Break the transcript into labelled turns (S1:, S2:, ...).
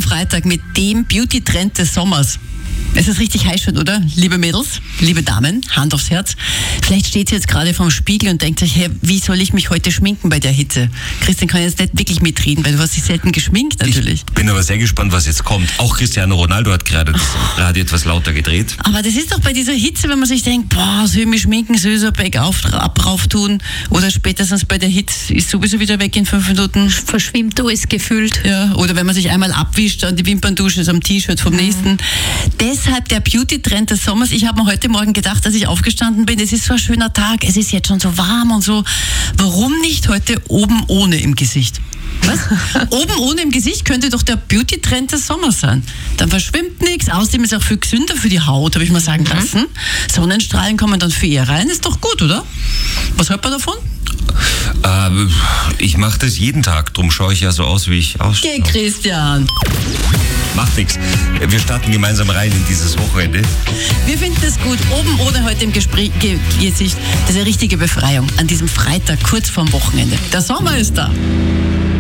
S1: am Freitag mit dem Beauty-Trend des Sommers. Es ist richtig heiß schon, oder? Liebe Mädels, liebe Damen, Hand aufs Herz. Vielleicht steht ihr jetzt gerade vorm Spiegel und denkt euch, hey, wie soll ich mich heute schminken bei der Hitze? Christian kann jetzt nicht wirklich mitreden, weil du hast dich selten geschminkt natürlich.
S2: Ich bin aber sehr gespannt, was jetzt kommt. Auch Cristiano Ronaldo hat gerade das Radio etwas lauter gedreht.
S1: Aber das ist doch bei dieser Hitze, wenn man sich denkt, boah, soll ich mich schminken, soll ich so ein Backup drauf tun? Oder spätestens bei der Hitze ist sowieso wieder weg in 5 Minuten.
S3: Verschwimmt alles gefühlt.
S1: Ja, oder wenn man sich einmal abwischt, dann die Wimperntusche ist am T-Shirt vom nächsten. Deshalb der Beauty-Trend des Sommers. Ich habe mir heute Morgen gedacht, als ich aufgestanden bin, es ist so ein schöner Tag, es ist jetzt schon so warm und so. Warum nicht heute oben ohne im Gesicht? Was? Oben ohne im Gesicht könnte doch der Beauty-Trend des Sommers sein. Dann verschwimmt nichts, außerdem ist es auch viel gesünder für die Haut, habe ich mal sagen lassen. Sonnenstrahlen kommen dann für ihr rein, ist doch gut, oder? Was hört man davon?
S2: Ich mache das jeden Tag, drum schaue ich ja so aus, wie ich ausschaue.
S1: Geh, Christian!
S2: Macht nichts. Wir starten gemeinsam rein in dieses Wochenende.
S1: Wir finden es gut. Oben ohne heute im Gesicht. Das ist eine richtige Befreiung an diesem Freitag, kurz vorm Wochenende. Der Sommer ist da.